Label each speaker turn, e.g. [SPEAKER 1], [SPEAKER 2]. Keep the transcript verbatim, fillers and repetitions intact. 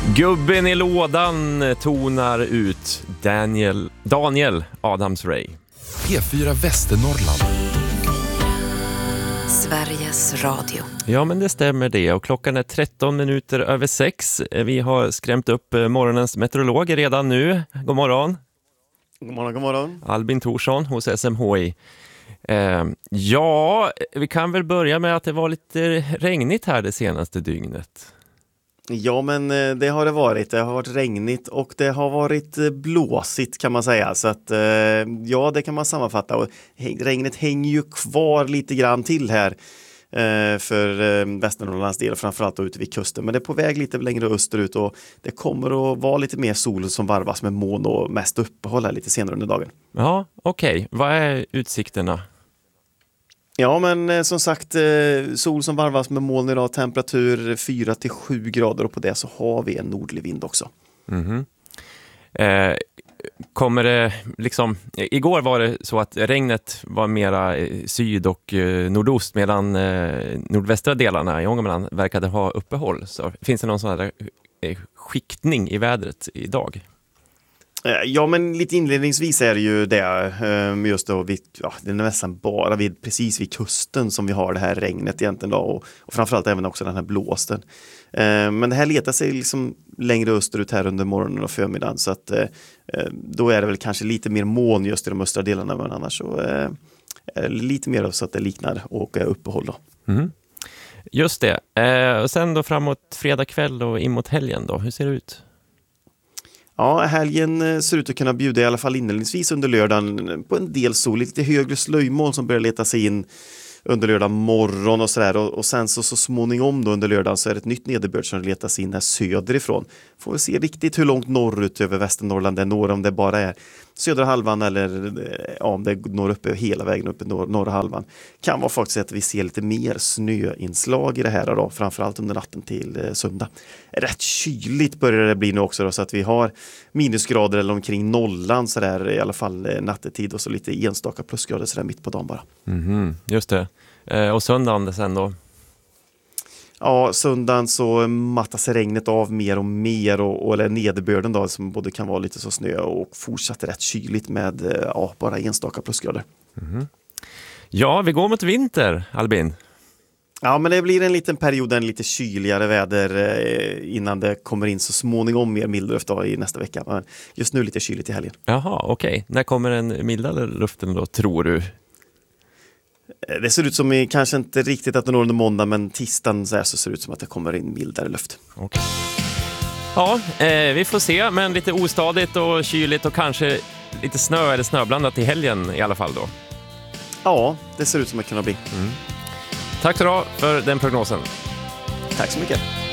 [SPEAKER 1] Gubben i lådan tonar ut Daniel, Daniel Adams-Ray.
[SPEAKER 2] P fyra Västernorrland.
[SPEAKER 3] Sveriges Radio.
[SPEAKER 1] Ja, men det stämmer det. Och klockan är tretton minuter över sex. Vi har skrämt upp morgonens meteorologer redan nu. God morgon.
[SPEAKER 4] God morgon, god morgon.
[SPEAKER 1] Albin Thorsson hos S M H I. Eh, ja, vi kan väl börja med att det var lite regnigt här det senaste dygnet.
[SPEAKER 4] Ja, men det har det varit. Det har varit regnigt och det har varit blåsigt kan man säga. Så att ja, det kan man sammanfatta. Och regnet hänger ju kvar lite grann till här för Västernorrlands del, framförallt då ute vid kusten. Men det är på väg lite längre österut och det kommer att vara lite mer sol som varvas med moln och mest uppehåll här lite senare under dagen.
[SPEAKER 1] Ja, okej. Okay. Vad är utsikterna?
[SPEAKER 4] Ja, men som sagt, sol som varvas med moln idag, temperatur fyra till sju grader och på det så har vi en nordlig vind också.
[SPEAKER 1] Mm-hmm. Eh, kommer det liksom, igår var det så att regnet var mera syd och nordost medan eh, nordvästra delarna i Ångermanland verkade ha uppehåll. Så finns det någon sån här eh, skiktning i vädret idag?
[SPEAKER 4] Ja, men lite inledningsvis är det ju det, just då vid, ja, det är nästan bara vid, precis vid kusten som vi har det här regnet egentligen då, och, och framförallt även också den här blåsten. Men det här letar sig liksom längre österut här under morgonen och förmiddagen, så att då är det väl kanske lite mer moln just i de östra delarna, men annars så är det lite mer så att det liknar och uppehåll då.
[SPEAKER 1] Mm. Just det. Och sen då framåt fredag kväll och in mot helgen då, hur ser det ut?
[SPEAKER 4] Ja, helgen ser ut att kunna bjuda i alla fall inledningsvis under lördagen på en del sol, lite högre slöjmoln som börjar leta sig in under lördag morgon och sådär, och, och sen så, så småningom då under lördagen så är det ett nytt nederbörd som letar sig in här söderifrån. Får vi se riktigt hur långt norrut över Västernorrland det når, om det bara är södra halvan eller ja, om det når upp hela vägen upp i norr, norra halvan. Kan vara faktiskt att vi ser lite mer snöinslag i det här då, framförallt under natten till eh, söndag. Rätt kyligt börjar det bli nu också då, så att vi har minusgrader eller omkring nollan så där i alla fall eh, nattetid, och så lite enstaka plusgrader så där mitt på dagen bara.
[SPEAKER 1] Mm-hmm, just det. Eh, och söndagen sen då?
[SPEAKER 4] Ja, söndagen så mattar sig regnet av mer och mer, och, och eller nederbörden då, som både kan vara lite så snö och fortsatt rätt kyligt med ja, bara enstaka plusgrader.
[SPEAKER 1] Mm-hmm. Ja, vi går mot vinter, Albin.
[SPEAKER 4] Ja, men det blir en liten period, en lite kyligare väder eh, innan det kommer in så småningom mer mild luft då i nästa vecka. Men just nu lite kyligt i helgen.
[SPEAKER 1] Jaha, okej. Okay. När kommer den mildare luften då, tror du?
[SPEAKER 4] Det ser ut som i, kanske inte riktigt att det når under måndag, men tisdagen så, här så ser det ut som att det kommer in mildare luft.
[SPEAKER 1] Okay. Ja, eh, vi får se, men lite ostadigt och kyligt och kanske lite snö eller snöblandat i helgen i alla fall då.
[SPEAKER 4] Ja, det ser ut som att det kan bli.
[SPEAKER 1] Mm. Tack så då för den prognosen.
[SPEAKER 4] Tack så mycket.